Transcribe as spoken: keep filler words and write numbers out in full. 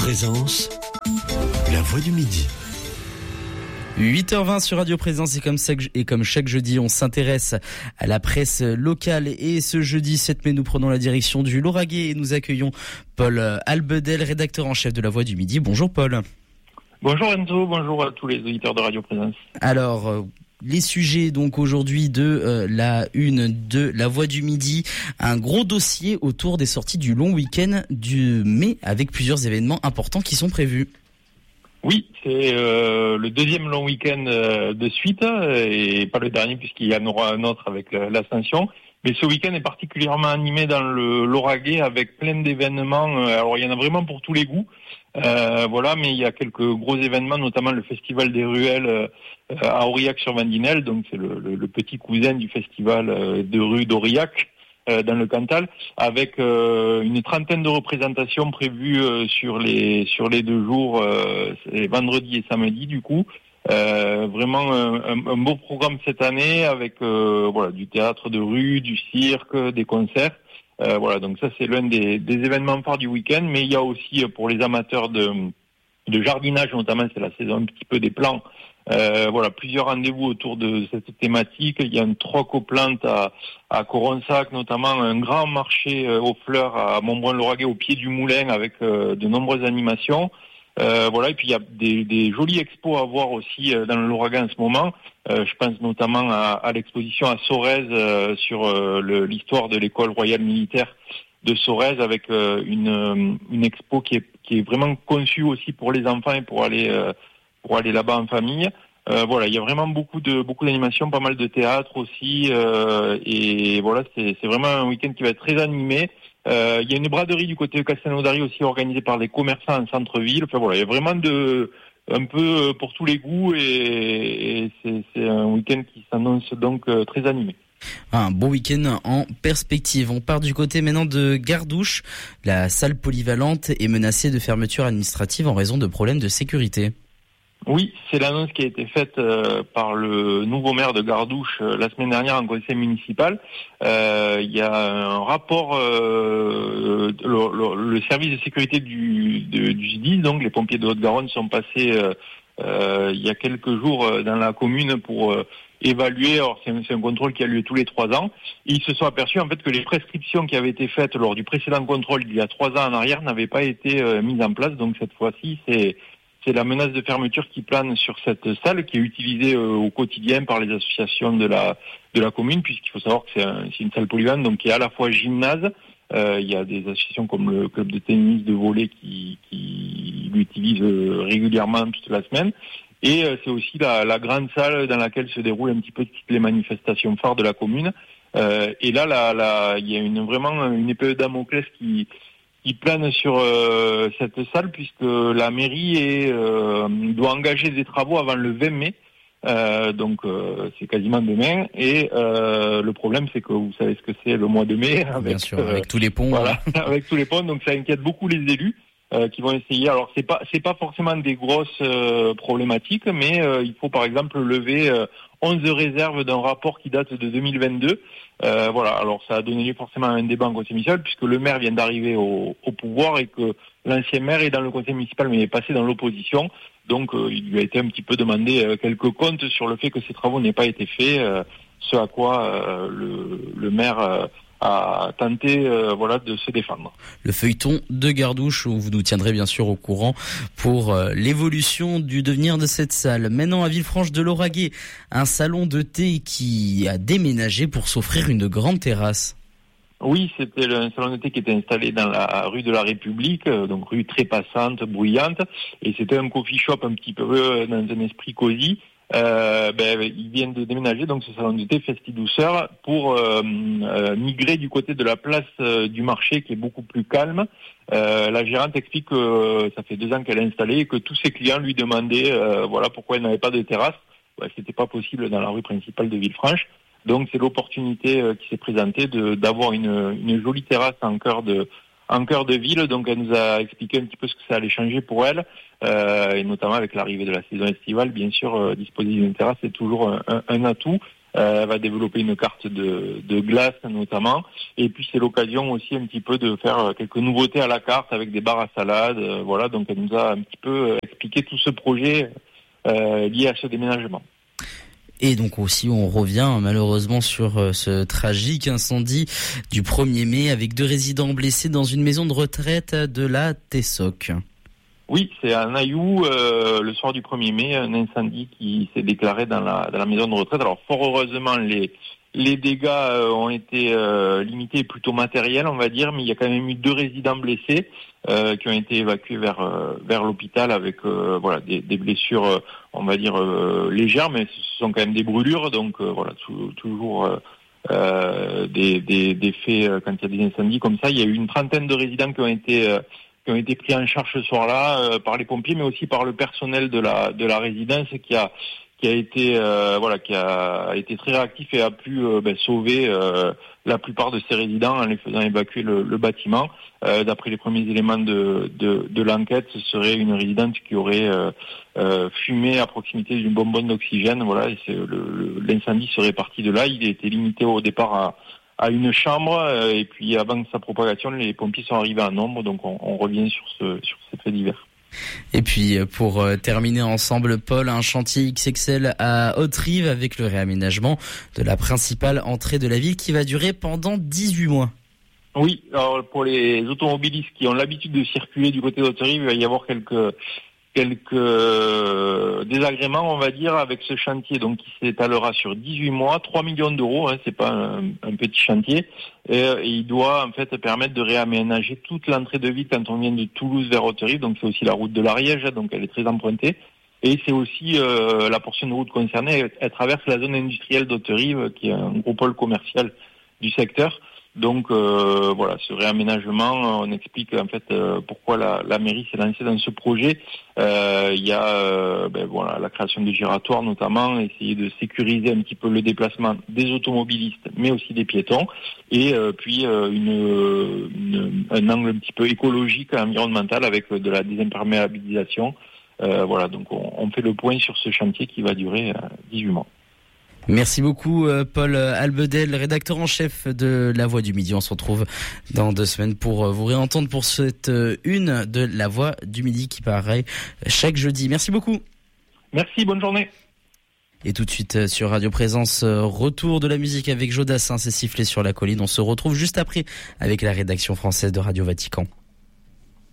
Présence, la voix du midi. huit heures vingt sur Radio Présence et comme, ça, et comme chaque jeudi, on s'intéresse à la presse locale. Et ce jeudi sept mai, nous prenons la direction du Lauragais et nous accueillons Paul Albedel, rédacteur en chef de la Voix du Midi. Bonjour Paul. Bonjour Enzo, bonjour à tous les auditeurs de Radio Présence. Alors, euh, les sujets donc aujourd'hui de euh, la une de la Voix du Midi, un gros dossier autour des sorties du long week-end du mai avec plusieurs événements importants qui sont prévus. Oui, c'est euh, le deuxième long week-end euh, de suite et pas le dernier puisqu'il y en aura un autre avec l'Ascension. Mais ce week-end est particulièrement animé dans le Lauragais avec plein d'événements. Alors il y en a vraiment pour tous les goûts, euh, voilà. Mais il y a quelques gros événements, notamment le Festival des Ruelles euh, à Aurillac-sur-Vendinelle. Donc c'est le, le, le petit cousin du Festival euh, de rue d'Aurillac euh, dans le Cantal, avec euh, une trentaine de représentations prévues euh, sur les sur les deux jours, euh, c'est vendredi et samedi du coup. Euh, vraiment un, un, un beau programme cette année avec euh, voilà du théâtre de rue, du cirque, des concerts. Euh, voilà, donc ça c'est l'un des, des événements phares du week-end. Mais il y a aussi pour les amateurs de, de jardinage, notamment c'est la saison un petit peu des plants. Euh, voilà, plusieurs rendez-vous autour de cette thématique. Il y a une troc aux plantes à, à Coronsac, notamment un grand marché aux fleurs à Montbrun-Lauragais au pied du moulin avec euh, de nombreuses animations. Euh, voilà, et puis il y a des, des jolies expos à voir aussi euh, dans le Lauragais en ce moment. Euh, je pense notamment à, à l'exposition à Sorèze euh, sur euh, le, l'histoire de l'école royale militaire de Sorèze, avec euh, une, une expo qui est, qui est vraiment conçue aussi pour les enfants et pour aller euh, pour aller là-bas en famille. Euh, voilà, il y a vraiment beaucoup de beaucoup d'animations, pas mal de théâtre aussi, euh, et voilà, c'est, c'est vraiment un week-end qui va être très animé. Euh, il y a une braderie du côté de Castelnaudary aussi organisée par des commerçants en centre-ville. Enfin voilà, il y a vraiment de un peu pour tous les goûts et, et c'est, c'est un week-end qui s'annonce donc très animé. Un bon week-end en perspective. On part du côté maintenant de Gardouche. La salle polyvalente est menacée de fermeture administrative en raison de problèmes de sécurité. Oui, c'est l'annonce qui a été faite euh, par le nouveau maire de Gardouche euh, la semaine dernière en conseil municipal. Euh, il y a un rapport, euh, le, le, le service de sécurité du, de, du J D I S, donc les pompiers de Haute-Garonne sont passés euh, euh, il y a quelques jours dans la commune pour euh, évaluer. Alors c'est un, c'est un contrôle qui a lieu tous les trois ans. Et ils se sont aperçus en fait que les prescriptions qui avaient été faites lors du précédent contrôle il y a trois ans en arrière n'avaient pas été euh, mises en place. Donc cette fois-ci, c'est C'est la menace de fermeture qui plane sur cette salle qui est utilisée euh, au quotidien par les associations de la de la commune, puisqu'il faut savoir que c'est, un, c'est une salle polyvalente donc qui est à la fois gymnase. Euh, il y a des associations comme le club de tennis, de volley qui, qui l'utilisent euh, régulièrement toute la semaine. Et euh, c'est aussi la, la grande salle dans laquelle se déroulent un petit peu toutes les manifestations phares de la commune. Euh, et là, la, la, il y a une, vraiment une épée de Damoclès qui qui plane sur euh, cette salle, puisque la mairie est, euh, doit engager des travaux avant le vingt mai, euh, donc euh, c'est quasiment demain, et euh, le problème c'est que vous savez ce que c'est le mois de mai, avec, Bien sûr, avec euh, tous les ponts. Voilà, avec tous les ponts, donc ça inquiète beaucoup les élus euh, qui vont essayer. Alors c'est pas c'est pas forcément des grosses euh, problématiques, mais euh, il faut par exemple lever euh, onze réserves d'un rapport qui date de deux mille vingt-deux. Euh, voilà, alors ça a donné lieu forcément à un débat en conseil municipal puisque le maire vient d'arriver au, au pouvoir et que l'ancien maire est dans le conseil municipal mais est passé dans l'opposition. Donc euh, il lui a été un petit peu demandé euh, quelques comptes sur le fait que ces travaux n'aient pas été faits, euh, ce à quoi euh, le, le maire euh, a tenté euh, voilà, de se défendre. Le feuilleton de Gardouche, où vous nous tiendrez bien sûr au courant pour euh, l'évolution du devenir de cette salle. Maintenant à Villefranche de Lauragais, un salon de thé qui a déménagé pour s'offrir une grande terrasse. Oui, c'était un salon de thé qui était installé dans la rue de la République, donc rue très passante, bruyante, et c'était un coffee shop un petit peu dans un esprit cosy. Euh, ben, ils viennent de déménager, donc ce salon de thé Festi Douceur, pour euh, euh, migrer du côté de la place euh, du marché qui est beaucoup plus calme. Euh, la gérante explique que euh, ça fait deux ans qu'elle est installée et que tous ses clients lui demandaient euh, voilà pourquoi elle n'avait pas de terrasse. Ouais, c'était pas possible dans la rue principale de Villefranche. Donc c'est l'opportunité euh, qui s'est présentée de d'avoir une, une jolie terrasse en cœur de en cœur de ville. Donc elle nous a expliqué un petit peu ce que ça allait changer pour elle, euh, et notamment avec l'arrivée de la saison estivale, bien sûr, euh, disposer d'une terrasse c'est toujours un, un, un atout. Euh, elle va développer une carte de, de glace notamment. Et puis c'est l'occasion aussi un petit peu de faire quelques nouveautés à la carte avec des barres à salade. Euh, voilà, donc elle nous a un petit peu expliqué tout ce projet euh, lié à ce déménagement. Et donc aussi, on revient malheureusement sur ce tragique incendie du premier mai avec deux résidents blessés dans une maison de retraite de la Tessoc. Oui, c'est à Nailloux, euh, le soir du premier mai, un incendie qui s'est déclaré dans la, dans la maison de retraite. Alors fort heureusement, les, les dégâts euh, ont été euh, limités et plutôt matériels, on va dire, mais il y a quand même eu deux résidents blessés euh, qui ont été évacués vers euh, vers l'hôpital avec euh, voilà des, des blessures, euh, on va dire euh, légères, mais ce sont quand même des brûlures, donc euh, voilà tout, toujours euh, euh, des, des, des faits euh, quand il y a des incendies comme ça. Il y a eu une trentaine de résidents qui ont été euh, qui ont été pris en charge ce soir-là euh, par les pompiers, mais aussi par le personnel de la de la résidence qui a qui a été euh, voilà qui a été très réactif et a pu euh, ben, sauver euh, la plupart de ces résidents en les faisant évacuer le, le bâtiment. Euh, d'après les premiers éléments de, de de l'enquête, ce serait une résidente qui aurait euh, euh, fumé à proximité d'une bonbonne d'oxygène. Voilà, et c'est, le, le, l'incendie serait parti de là. Il a été limité au départ à à une chambre, euh, et puis avant sa propagation, les pompiers sont arrivés en nombre, donc on, on revient sur ce sur ces faits divers. Et puis pour terminer ensemble, Paul, un chantier X X L à Haute-Rive avec le réaménagement de la principale entrée de la ville qui va durer pendant dix-huit mois. Oui, alors pour les automobilistes qui ont l'habitude de circuler du côté d'Haute-Rive, il va y avoir quelques quelques désagréments, on va dire, avec ce chantier, donc qui s'étalera sur dix-huit mois, trois millions d'euros, hein, c'est pas un, un petit chantier, et, et il doit en fait permettre de réaménager toute l'entrée de ville quand on vient de Toulouse vers Haute-Rive, donc c'est aussi la route de l'Ariège, donc elle est très empruntée, et c'est aussi euh, la portion de route concernée, elle traverse la zone industrielle d'Haute-Rive, qui est un gros pôle commercial du secteur. Donc euh, voilà, ce réaménagement, on explique en fait euh, pourquoi la, la mairie s'est lancée dans ce projet. Euh, il y a euh, ben, voilà, la création de giratoires notamment, essayer de sécuriser un petit peu le déplacement des automobilistes, mais aussi des piétons, et euh, puis euh, une, une, un angle un petit peu écologique, environnemental, avec de la désimperméabilisation. Euh, voilà, donc on, on fait le point sur ce chantier qui va durer euh, dix-huit mois. Merci beaucoup Paul Albedel, rédacteur en chef de La Voix du Midi. On se retrouve dans deux semaines pour vous réentendre pour cette une de La Voix du Midi qui paraît chaque jeudi. Merci beaucoup. Merci, bonne journée. Et tout de suite sur Radio Présence, retour de la musique avec Jodassin, c'est sifflé sur la colline. On se retrouve juste après avec la rédaction française de Radio Vatican.